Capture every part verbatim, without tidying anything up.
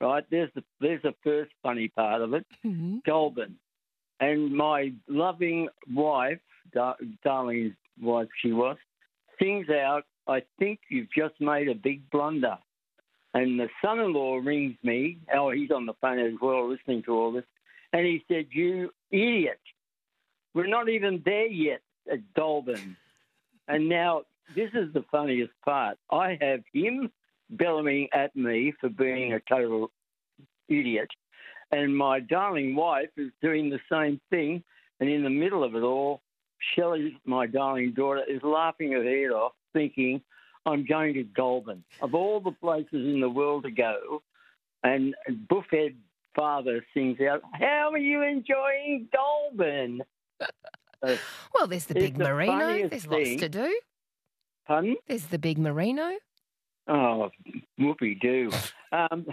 right? There's the there's the first funny part of it. Mm-hmm. Goulburn. And my loving wife, dar- darling wife she was, sings out, I think you've just made a big blunder. And the son-in-law rings me. Oh, he's on the phone as well listening to all this. And he said, you idiot. We're not even there yet at Goulburn. And now this is the funniest part. I have him bellowing at me for being a total idiot. And my darling wife is doing the same thing. And in the middle of it all, Shelley, my darling daughter, is laughing her head off, thinking, I'm going to Goulburn. Of all the places in the world to go, and Buffhead father sings out, how are you enjoying Goulburn? Uh, Well, there's the big the marino. funniest There's lots thing. to do. Pardon? There's the big marino. Oh, whoopee-doo. um,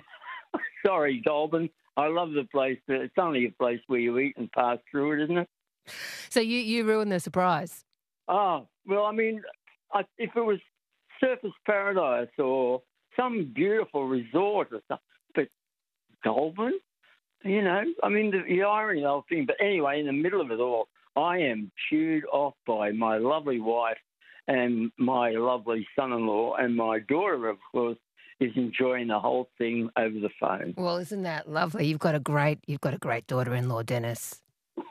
sorry, Goulburn. I love the place, but it's only a place where you eat and pass through it, isn't it? So you, you ruined the surprise. Oh, well, I mean, I, if it was Surfers Paradise or some beautiful resort or something, but Goulburn, you know, I mean, the, the irony of the whole thing. But anyway, in the middle of it all, I am chewed off by my lovely wife and my lovely son-in-law, and my daughter, of course, is enjoying the whole thing over the phone. Well, isn't that lovely? You've got a great, you've got a great daughter-in-law, Dennis.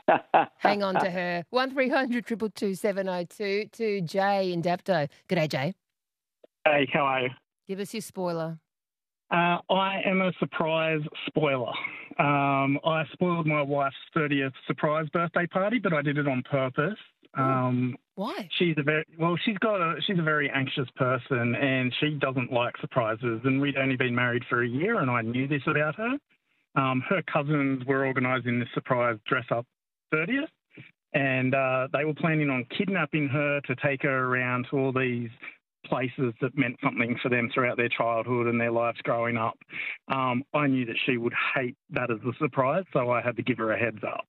Hang on to her. One three hundred two two two seven oh two to Jay in Dapto. G'day, Jay. Hey, how are you? Give us your spoiler. Uh, I am a surprise spoiler. Um, I spoiled my wife's thirtieth surprise birthday party, but I did it on purpose. Um, Why? she's a very well. She's got a. She's a very anxious person, and she doesn't like surprises. And we'd only been married for a year, and I knew this about her. Um, her cousins were organising this surprise dress-up thirtieth, and uh, they were planning on kidnapping her to take her around to all these places that meant something for them throughout their childhood and their lives growing up. Um, I knew that she would hate that as a surprise, so I had to give her a heads up.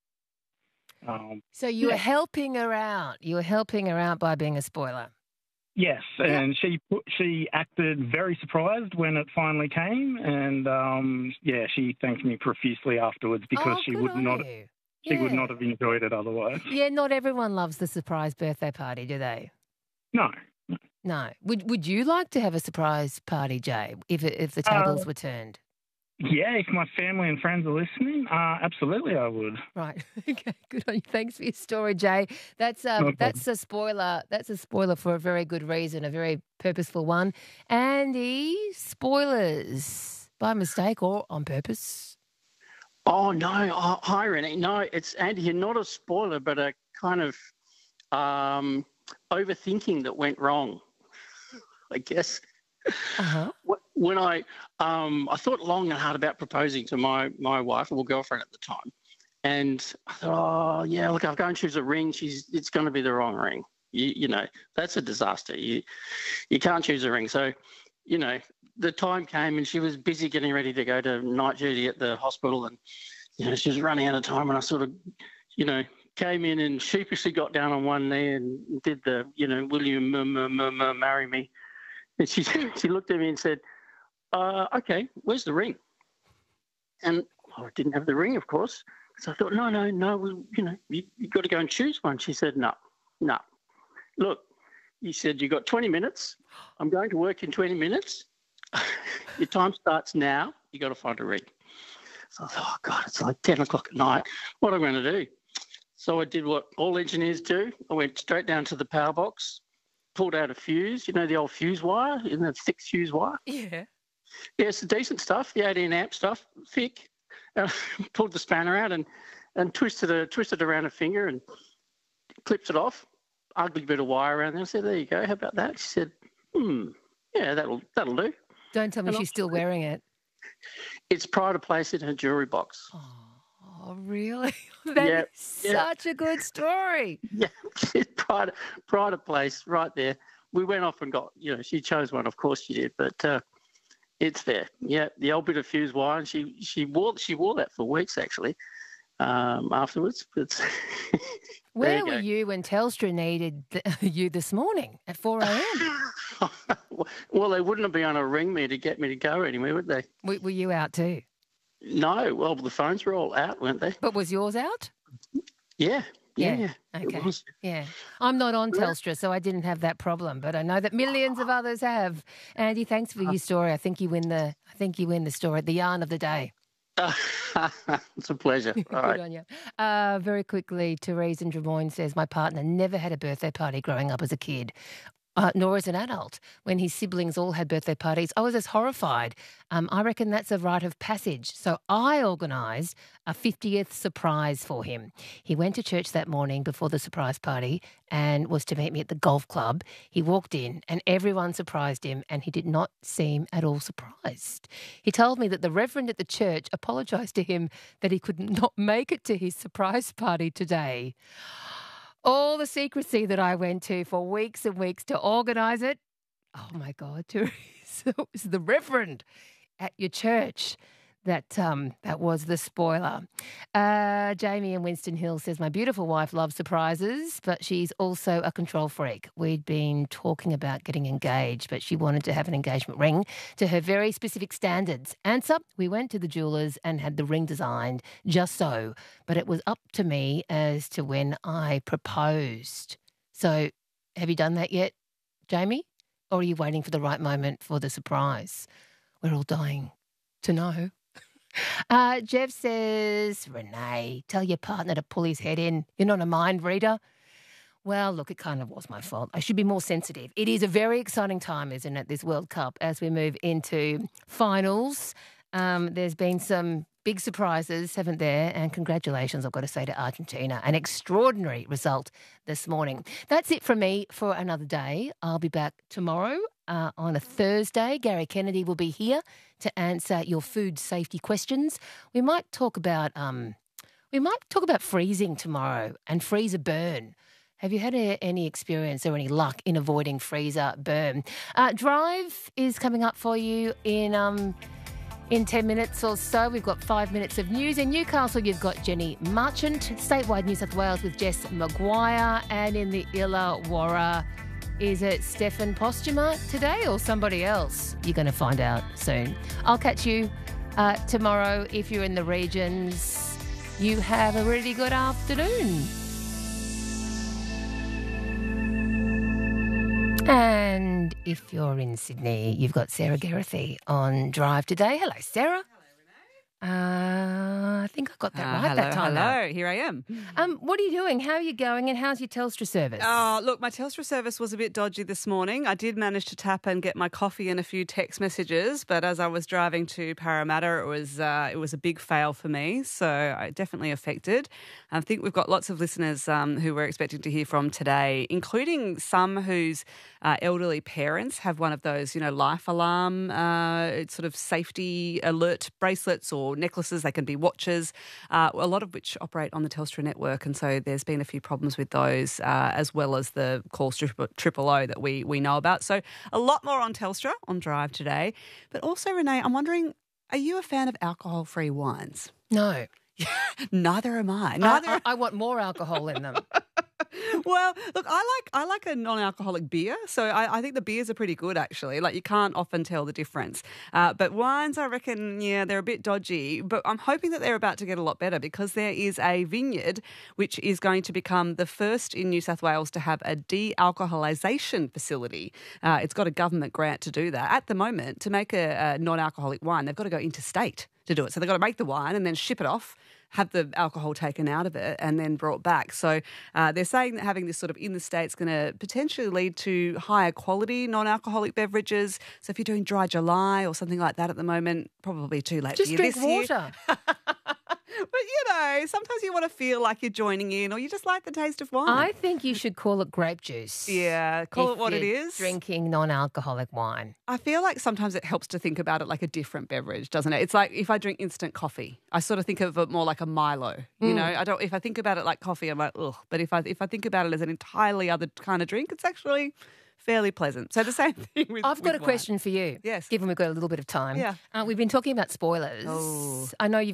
Um, So you yeah. were helping her out. You were helping her out by being a spoiler. Yes, and she she acted very surprised when it finally came, and um, yeah, she thanked me profusely afterwards because oh, she good would on not you. she would Yeah. not have enjoyed it otherwise. Yeah, not everyone loves the surprise birthday party, do they? No. No. Would Would you like to have a surprise party, Jay, if it, if the tables Uh, were turned? Yeah, if my family and friends are listening, uh, absolutely I would. Right. Okay. Good on you. Thanks for your story, Jay. That's um, No that's a spoiler. That's a spoiler for a very good reason, a very purposeful one. Andy, spoilers by mistake or on purpose? Oh, no. Oh, hi, Renee. No, it's Andy here. Not a spoiler, but a kind of um, overthinking that went wrong, I guess. Uh huh. When I um, I thought long and hard about proposing to my, my wife or girlfriend at the time. And I thought, oh, yeah, look, I'll go and choose a ring. She's It's going to be the wrong ring. You, you know, that's a disaster. You, you can't choose a ring. So, you know, the time came and she was busy getting ready to go to night duty at the hospital, and you know she was running out of time, and I sort of, you know, came in and sheepishly got down on one knee and did the, you know, will you m- m- m- m- marry me? And she she looked at me and said, uh, okay, where's the ring? And oh, I didn't have the ring, of course. So I thought, no, no, no, well, you know, you, you've got to go and choose one. She said, no, no. Look, you said you got twenty minutes. I'm going to work in twenty minutes. Your time starts now. You got to find a ring. So I thought, oh, God, it's like ten o'clock at night. What am I going to do? So I did what all engineers do. I went straight down to the power box, pulled out a fuse, you know, the old fuse wire, in the thick fuse wire. Yeah. Yeah, it's the decent stuff, the eighteen amp stuff, thick. Uh, pulled the spanner out and, and twisted, a, twisted around a finger and clipped it off. Ugly bit of wire around there. I said, there you go. How about that? She said, hmm, yeah, that'll that'll do. Don't tell me And she's still wearing it. It's pride of place in her jewellery box. Oh, really? That Yeah, is yeah. such a good story. Yeah, pride, pride of place right there. We went off and got, you know, she chose one, of course she did, but uh, it's there. Yeah, the old bit of fuse wire, and she she wore she wore that for weeks actually. Um, afterwards, but Where you were go. you when Telstra needed th- you this morning at four a.m.? Well, they wouldn't have been able to ring me to get me to go anywhere, would they? were, were you out too? No, well, the phones were all out, weren't they? But was yours out? Yeah. Yeah. Yeah, it okay. was. Yeah. I'm not on Telstra, so I didn't have that problem, but I know that millions of others have. Andy, thanks for your story. I think you win the I think you win the story, the yarn of the day. It's a pleasure. All Good right. on you. Uh, very quickly, Therese in Des Moines says, my partner never had a birthday party growing up as a kid. Uh, nor as an adult. When his siblings all had birthday parties, I was as horrified. Um, I reckon that's a rite of passage. So I organised a fiftieth surprise for him. He went to church that morning before the surprise party and was to meet me at the golf club. He walked in and everyone surprised him and he did not seem at all surprised. He told me that the reverend at the church apologised to him that he could not make it to his surprise party today. All the secrecy that I went to for weeks and weeks to organise it. Oh, my God, Therese, it was the reverend at your church that um, that was the spoiler. Uh, Jamie in Winston Hill says, my beautiful wife loves surprises, but she's also a control freak. We'd been talking about getting engaged, but she wanted to have an engagement ring to her very specific standards. Answer, we went to the jewellers and had the ring designed just so, but it was up to me as to when I proposed. So have you done that yet, Jamie? Or are you waiting for the right moment for the surprise? We're all dying to know. Uh, Jeff says, Renee, tell your partner to pull his head in. You're not a mind reader. Well, look, it kind of was my fault. I should be more sensitive. It is a very exciting time, isn't it, this World Cup, as we move into finals. Um, there's been some big surprises, haven't there? And congratulations, I've got to say, to Argentina. An extraordinary result this morning. That's it from me for another day. I'll be back tomorrow uh, on a Thursday. Gary Kennedy will be here to answer your food safety questions. We might talk about um, we might talk about freezing tomorrow and freezer burn. Have you had a, any experience or any luck in avoiding freezer burn? Uh, Drive is coming up for you in um, in ten minutes or so. We've got five minutes of news. In Newcastle, you've got Jenny Marchant, statewide New South Wales with Jess Maguire, and in the Illawarra, is it Stefan Postuma today or somebody else? You're going to find out soon. I'll catch you uh, tomorrow if you're in the regions. You have a really good afternoon. And if you're in Sydney, you've got Sarah Geraghty on Drive today. Hello, Sarah. Uh, I think I got that Uh, right hello, that time. hello. Here I am. Um, what are you doing? How are you going? And how's your Telstra service? Oh, look, my Telstra service was a bit dodgy this morning. I did manage to tap and get my coffee and a few text messages, but as I was driving to Parramatta, it was uh, it was a big fail for me. So I definitely affected. I think we've got lots of listeners um, who we're expecting to hear from today, including some whose uh, elderly parents have one of those, you know, life alarm uh, sort of safety alert bracelets or necklaces. They can be watches, uh, a lot of which operate on the Telstra network, and so there's been a few problems with those, uh, as well as the call triple O that we we know about. So a lot more on Telstra on Drive today. But also, Renee, I'm wondering, are you a fan of alcohol-free wines? No. Neither am I. I, Neither. I, I want more alcohol in them. Well, look, I like I like a non-alcoholic beer, so I, I think the beers are pretty good actually. Like you can't often tell the difference, uh, but wines, I reckon, yeah, they're a bit dodgy. But I'm hoping that they're about to get a lot better because there is a vineyard which is going to become the first in New South Wales to have a de-alcoholisation facility. Uh, it's got a government grant to do that. At the moment, to make a, a non-alcoholic wine, they've got to go interstate to do it. So they've got to make the wine and then ship it off, have the alcohol taken out of it and then brought back. So uh, they're saying that having this sort of in the state is going to potentially lead to higher quality non-alcoholic beverages. So if you're doing Dry July or something like that at the moment, probably too late Just for you drink this year. water. But, you know, sometimes you want to feel like you're joining in or you just like the taste of wine. I think you should call it grape juice. Yeah, call if it what it you're is. Drinking non-alcoholic wine. I feel like sometimes it helps to think about it like a different beverage, doesn't it? It's like if I drink instant coffee, I sort of think of it more like a Milo. You Mm. know, I don't. If I think about it like coffee, I'm like, ugh. But if I if I think about it as an entirely other kind of drink, it's actually fairly pleasant. So the same thing with. I've got with a wine. question for you. Yes. Given we've got a little bit of time. Yeah. Uh, we've been talking about spoilers. Oh. I know you've